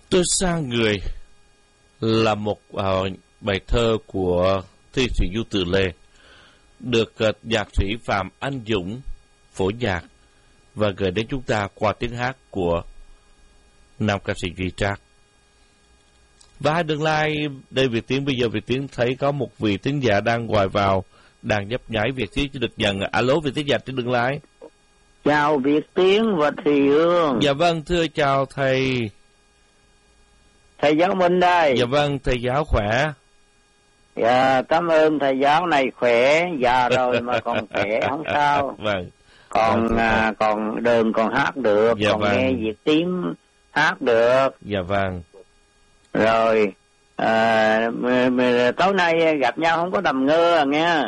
Tôi Sang Người là một bài thơ của thi sĩ Du Từ Lê, được nhạc sĩ Phạm Anh Dũng phổ nhạc và gửi đến chúng ta qua tiếng hát của nam ca sĩ Duy Trác. Và hai đường lai đây Việt Tiến, bây giờ Việt Tiến thấy có một vị thính giả đang gọi vào đàn nhấp nhảy. Việt Tiến chỉ được nhận. Alo, vị thính giả trên đường lai. Chào Việt Tiến và Thùy Hương. Dạ vâng, thưa chào thầy. Thầy giáo Minh đây. Dạ vâng, thầy giáo khỏe. Dạ, cảm ơn thầy giáo này khỏe, già rồi mà còn khỏe, không sao. Vâng. Còn đường còn hát được, dạ còn vâng. nghe Việt Tiến hát được. Dạ vâng. Rồi, tối nay gặp nhau không có đầm ngơ à nghe.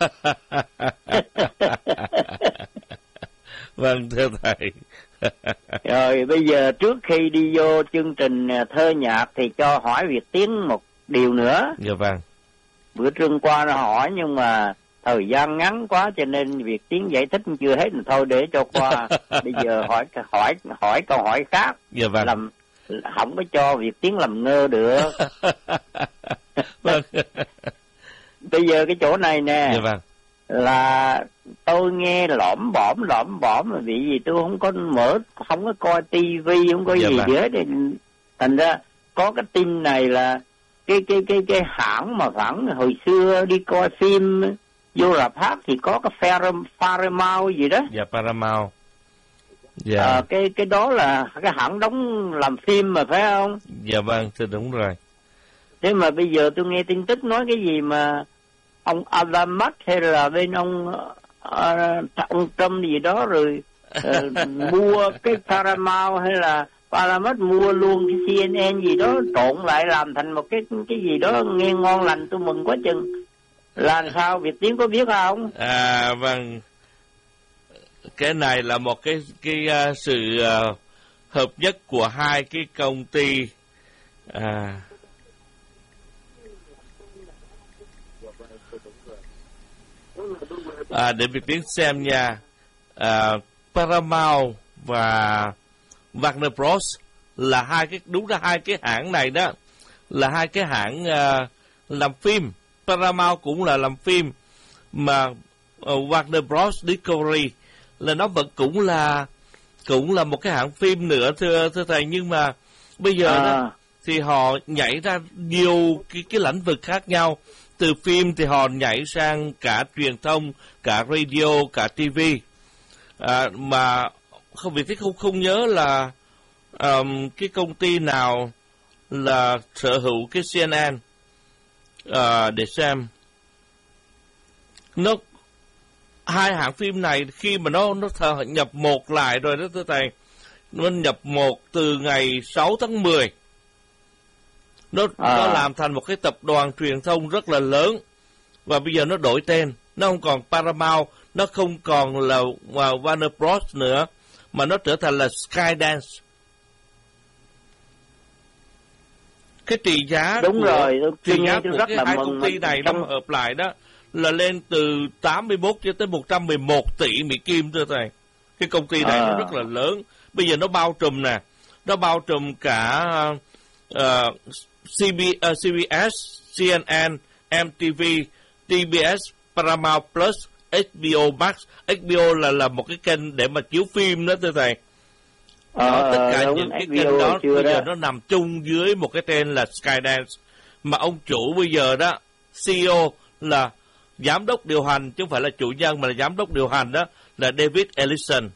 Vâng, thưa thầy. Rồi, bây giờ trước khi đi vô chương trình thơ nhạc thì cho hỏi Việt Tiến một điều nữa. Dạ vâng. Bữa trưa qua nó hỏi nhưng mà thời gian ngắn quá cho nên Việt Tiến giải thích chưa hết, thôi để cho qua. Bây giờ hỏi câu hỏi khác. Dạ vâng. Làm không có cho Việt Tiến làm ngơ được. Vâng. Bây giờ cái chỗ này nè. Dạ vâng. Là tôi nghe lõm bõm là vì gì tôi không có không có coi tivi, không có dạ gì vâng. hết, thành ra có cái tin này là cái hãng mà phẳng hồi xưa đi coi phim vô rạp hát thì có cái Paramount gì đó. Dạ, Paramount. Dạ. Cái đó là cái hãng đóng làm phim mà phải không? Dạ vâng, thưa đúng rồi. Thế mà bây giờ tôi nghe tin tức nói cái gì mà ông Adam Musk hay là bên ông Trump gì đó rồi mua cái Paramount hay là Paramount mua luôn cái CNN gì đó trộn lại làm thành một cái gì đó nghe ngon lành, tôi mừng quá chừng. Làm sao Việt Tiến có biết không? Vâng. Cái này là một cái sự hợp nhất của hai cái công ty. Để Việt Tiến xem nha. Paramount và Warner Bros là hai cái hãng này đó, là hai cái hãng làm phim. Paramount cũng là làm phim, mà Warner Bros Discovery là nó vẫn cũng là một cái hãng phim nữa, thưa thầy. Nhưng mà bây giờ đó thì họ nhảy ra nhiều cái lĩnh vực khác nhau. Từ phim thì họ nhảy sang cả truyền thông, cả radio, cả TV. Mà không, vì thế không nhớ là cái công ty nào là sở hữu cái CNN. Để xem. Hai hãng phim này khi mà nó nhập một lại rồi đó thưa thầy, nó nhập một từ ngày 6 tháng 10. Nó làm thành một cái tập đoàn truyền thông rất là lớn. Và bây giờ nó đổi tên. Nó không còn Paramount, nó không còn là Warner Bros nữa, mà nó trở thành là Skydance. Cái trị giá đúng rồi, trị giá của cái hai công ty này nó hợp lại đó là lên từ 81 cho tới 111 tỷ Mỹ Kim thưa thầy. Cái công ty này nó rất là lớn. Bây giờ nó bao trùm nè, nó bao trùm cả CBS, CNN, MTV, TBS, Paramount Plus, HBO Max. HBO là một cái kênh để mà chiếu phim đó thưa thầy. Tất cả những cái kênh đó bây giờ nó nằm chung dưới một cái tên là Skydance. Mà ông chủ bây giờ đó, CEO là giám đốc điều hành, chứ không phải là chủ nhân mà là giám đốc điều hành đó, là David Ellison.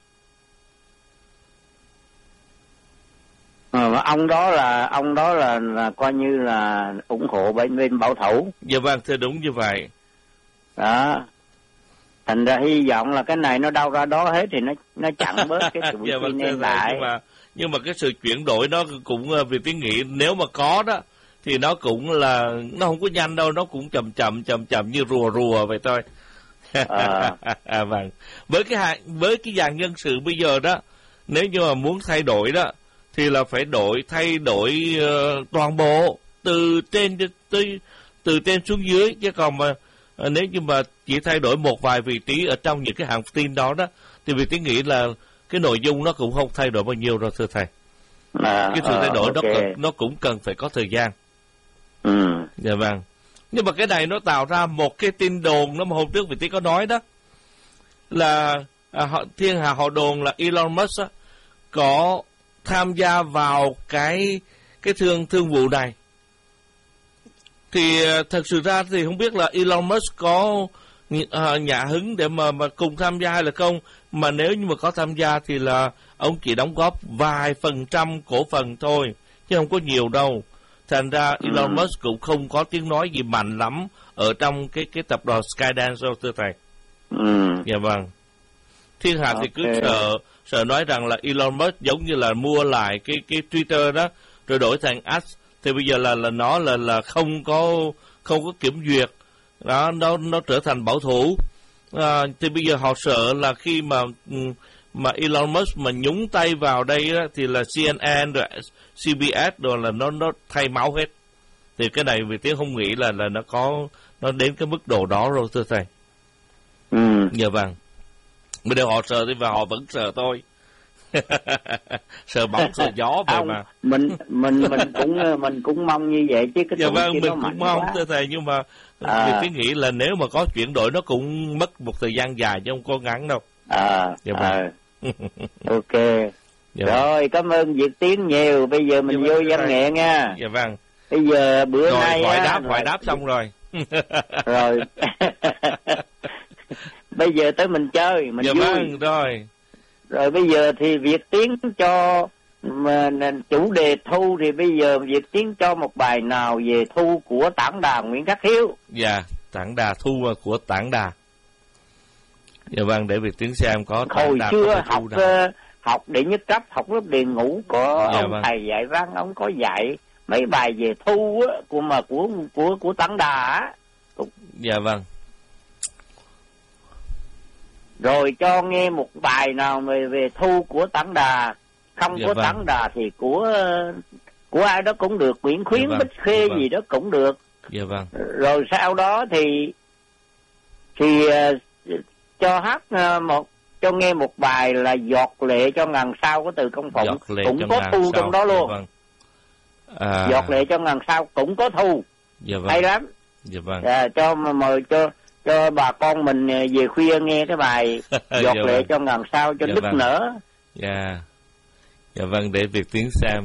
Ông đó là coi như là ủng hộ bên bảo thủ. Dạ vâng, thưa đúng như vậy. Đó. Thành ra hy vọng là cái này nó đâu ra đó hết thì nó chặn bớt cái tụi dạ vâng, CNN lại. Nhưng mà cái sự chuyển đổi nó cũng vì tiếng nghĩ nếu mà có đó thì nó cũng là nó không có nhanh đâu, nó cũng chậm như rùa vậy thôi. Vâng. Với cái dạng nhân sự bây giờ đó, nếu như mà muốn thay đổi đó thì là phải thay đổi toàn bộ từ trên xuống dưới, chứ còn mà nếu như mà chỉ thay đổi một vài vị trí ở trong những cái hãng tin đó thì vì tiếng nghĩ là cái nội dung nó cũng không thay đổi bao nhiêu đâu thưa thầy. Cái sự thay đổi okay. nó cũng cần phải có thời gian. Dạ vâng. Nhưng mà cái này nó tạo ra một cái tin đồn đó mà hôm trước vị trí có nói đó, là thiên hạ họ đồn là Elon Musk á, có tham gia vào cái thương vụ này. Thì thật sự ra thì không biết là Elon Musk có nhã hứng để mà cùng tham gia hay là không, mà nếu như mà có tham gia thì là ông chỉ đóng góp vài % cổ phần thôi chứ không có nhiều đâu. Thành ra Elon Musk cũng không có tiếng nói gì mạnh lắm ở trong cái tập đoàn Skydance đâu thưa thầy. Dạ vâng. Thiên hạ thì cứ sợ nói rằng là Elon Musk giống như là mua lại cái Twitter đó rồi đổi thành X, thì bây giờ là nó là không có kiểm duyệt đó, nó trở thành bảo thủ. Thì bây giờ họ sợ là khi mà Elon Musk mà nhúng tay vào đây đó, thì là CNN rồi CBS rồi là nó thay máu hết. Thì cái này vì tiếng không nghĩ là nó đến cái mức độ đó rồi thưa thầy. Dạ vâng. Bây giờ họ sợ thì và họ vẫn sợ thôi. Sợ bóng sợ gió vậy mà. Mình cũng mong như vậy chứ cái. Dạ vâng, mình cũng mong thưa thầy, nhưng mà vì tiếng nghĩ là nếu mà có chuyển đổi nó cũng mất một thời gian dài chứ không có ngắn đâu. Dạ vâng. Ok. Dạ rồi vâng. Cảm ơn Việt Tiến nhiều. Bây giờ mình vô văn nghệ nha. Dạ vâng. Bây giờ bữa rồi, nay hỏi đáp xong rồi. Rồi. Bây giờ tới mình chơi, mình dạ vui. Vâng, rồi. Rồi bây giờ thì Việt Tiến cho chủ đề thu, thì bây giờ Việt Tiến cho một bài nào về thu của Tản Đà Nguyễn Khắc Hiếu. Dạ, Tản Đà, thu của Tản Đà. Dạ vâng, để Việt Tiến xem có hồi xưa học đệ nhất cấp, học lớp đề ngũ có ông vâng. Thầy dạy văn, ông có dạy mấy bài về thu á, của Tản Đà á. Dạ vâng. Rồi cho nghe một bài nào về thu của Tản Đà, không dạ có vâng. Tản Đà thì của ai đó cũng được, Nguyễn Khuyến, dạ vâng. Bích Khê dạ vâng. Gì đó cũng được. Dạ vâng. Rồi sau đó thì cho nghe một bài là Giọt Lệ Cho Ngàn Sao của Từ Công Phụng, cũng có thu trong đó luôn. Dạ vâng. Giọt Lệ Cho Ngàn Sao cũng có thu. Dạ vâng. Hay lắm. Dạ vâng. Mời cho bà con mình về khuya nghe cái bài Giọt dạ Lệ vâng. Cho Ngàn Sao cho dạ nức vâng. Nở. Dạ. Dạ vâng, để Việt Tiến xem.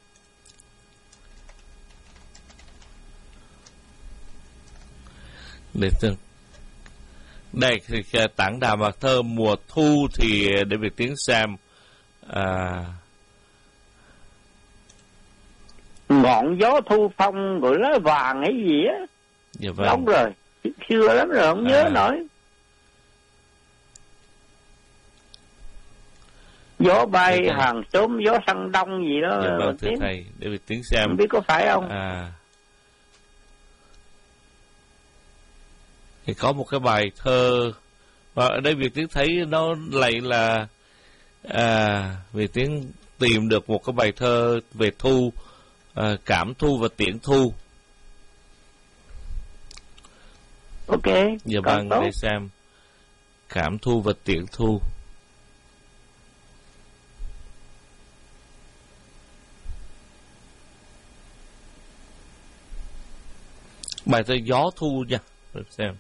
Để tương. Đây thì Tản Đà và thơ mùa thu thì để Việt Tiến xem. Ngọn gió thu phong gọi lá vàng hay gì á. Dạ vâng. Đúng rồi, xưa lắm rồi không nhớ nổi. Gió bay dạ hàng xóm, gió săn đông gì đó. Dạ vâng, thưa thầy, để Việt Tiến xem. Không biết có phải không? Thì có một cái bài thơ và ở đây Việt Tiến thấy nó lại là Việt Tiến tìm được một cái bài thơ về thu, cảm thu và tiễn thu. Ok. Dạ vâng, để xem cảm thu và tiễn thu. Bài thơ gió thu nha, để xem.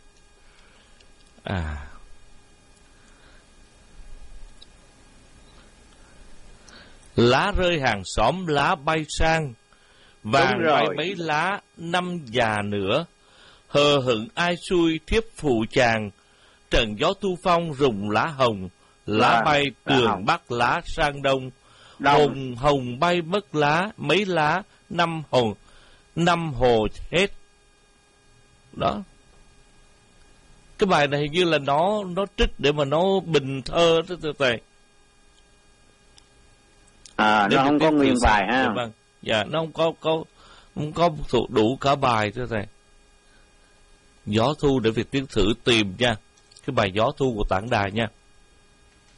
Lá rơi hàng xóm, lá bay sang, vàng bay mấy lá năm già nữa. Hờ hững ai xui thiếp phụ chàng, trận gió thu phong rụng lá hồng. Lá bay tường bắc lá sang đông, hồng bay mất lá, mấy lá năm hồ hết. Đó. Cái bài này hình như là nó trích để mà nó bình thơ đó thưa thầy. Nó không có nguyên bài ha. Vâng. Dạ, nó không có đủ cả bài thưa thầy. Gió thu để Việt Tiến thử tìm nha. Cái bài gió thu của Tản Đà nha.